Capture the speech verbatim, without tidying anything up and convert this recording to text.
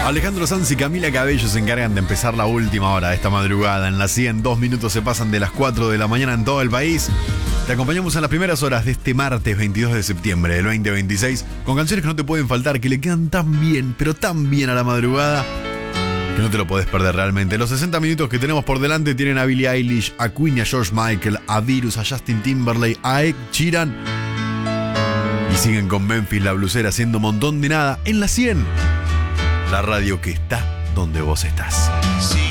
Alejandro Sanz y Camila Cabello se encargan de empezar la última hora de esta madrugada. En la cien, dos minutos se pasan de las cuatro de la mañana en todo el país. Te acompañamos en las primeras horas de este martes veintidós de septiembre del veinte veintiséis con canciones que no te pueden faltar, que le quedan tan bien, pero tan bien a la madrugada, que no te lo podés perder realmente. Los sesenta minutos que tenemos por delante tienen a Billie Eilish, a Queen y a George Michael, a Virus, a Justin Timberlake, a Ed Sheeran. Y siguen con Memphis, la blusera, haciendo un montón de nada en la cien. La radio que está donde vos estás.